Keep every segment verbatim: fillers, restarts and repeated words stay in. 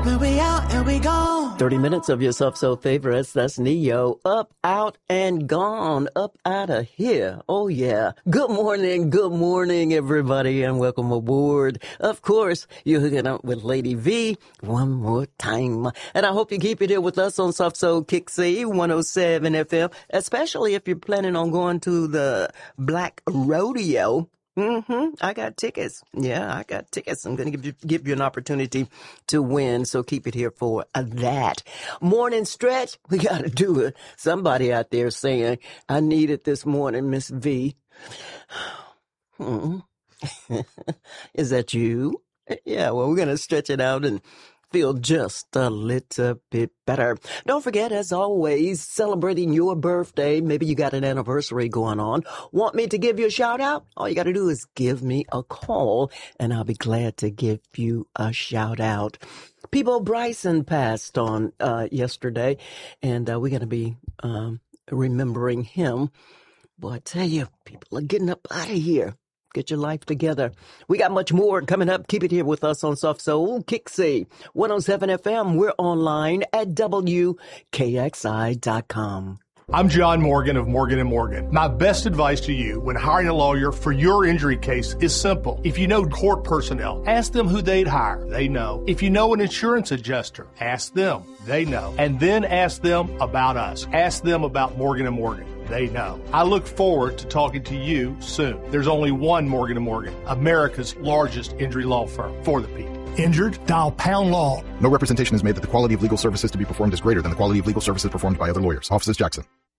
When we out and we gone. thirty minutes of your Soft Soul favorites. That's Neo. Up, out, and gone. Up, out of here. Oh, yeah. Good morning. Good morning, everybody, and welcome aboard. Of course, you're hooking up with Lady V one more time. And I hope you keep it here with us on Soft Soul Kixie one oh seven F M, especially if you're planning on going to the Black Rodeo. Mm-hmm. I got tickets. Yeah, I got tickets. I'm going to give you, give you an opportunity to win, so keep it here for that. Morning stretch, we got to do it. Somebody out there saying, I need it this morning, Miss V. Hmm. Is that you? Yeah, well, we're going to stretch it out and feel just a little bit better. Don't forget, as always, celebrating your birthday. Maybe you got an anniversary going on. Want me to give you a shout out? All you got to do is give me a call, and I'll be glad to give you a shout out. Peebo Bryson passed on uh, yesterday, and uh, we're going to be um, remembering him. Boy, I tell you, people are getting up out of here. Get your life together. We got much more coming up. Keep it here with us on Soft Soul Kixie one oh seven F M. We're online at W K X I dot com. I'm John Morgan of Morgan and Morgan. My best advice to you when hiring a lawyer for your injury case is simple. If you know court personnel, ask them who they'd hire. They know. If you know an insurance adjuster, ask them. They know. And then ask them about us. Ask them about Morgan and Morgan. They know. I look forward to talking to you soon. There's only one Morgan and Morgan, America's largest injury law firm for the people. Injured? Dial Pound Law. No representation is made that the quality of legal services to be performed is greater than the quality of legal services performed by other lawyers. Offices Jackson.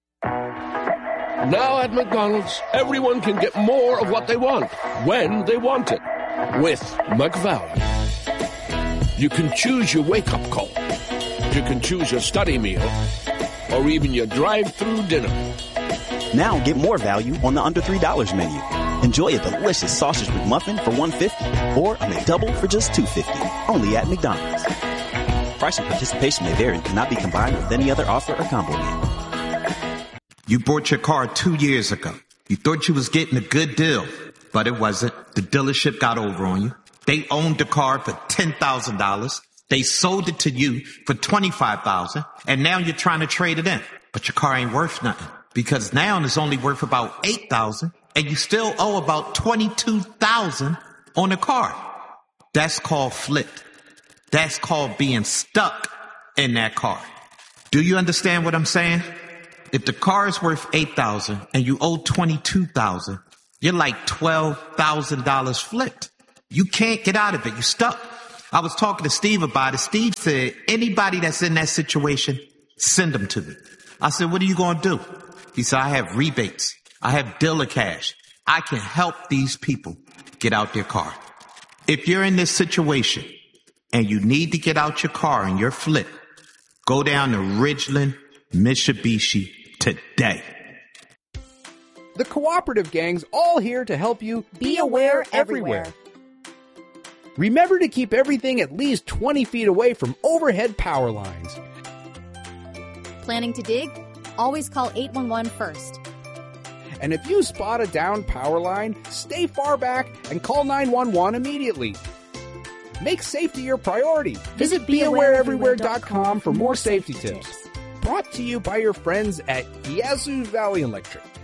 Now at McDonald's, everyone can get more of what they want, when they want it, with McValue. You can choose your wake-up call. You can choose your study meal, or even your drive-through dinner. Now get more value on the under three dollars menu. Enjoy a delicious sausage McMuffin for one dollar fifty or a McDouble for just two dollars fifty. Only at McDonald's. Price and participation may vary and cannot be combined with any other offer or combo meal. You bought your car two years ago. You thought you was getting a good deal, but it wasn't. The dealership got over on you. They owned the car for ten thousand dollars. They sold it to you for twenty-five thousand dollars, and now you're trying to trade it in. But your car ain't worth nothing, because now it's only worth about eight thousand dollars, and you still owe about twenty-two thousand dollars on the car. That's called flipped. That's called being stuck in that car. Do you understand what I'm saying? If the car is worth eight thousand dollars and you owe twenty-two thousand dollars, you're like twelve thousand dollars flipped. You can't get out of it. You're stuck. I was talking to Steve about it. Steve said, anybody that's in that situation, send them to me. I said, what are you going to do? He said, I have rebates. I have dealer cash. I can help these people get out their car. If you're in this situation and you need to get out your car and you're flipped, go down to Ridgeland Mitsubishi today. The cooperative gang's all here to help you be aware everywhere. Remember to keep everything at least twenty feet away from overhead power lines. Planning to dig? Always call eight one one first. And if you spot a downed power line, stay far back and call nine one one immediately. Make safety your priority. Visit be aware everywhere dot com for more safety tips. Brought to you by your friends at Yazoo Valley Electric.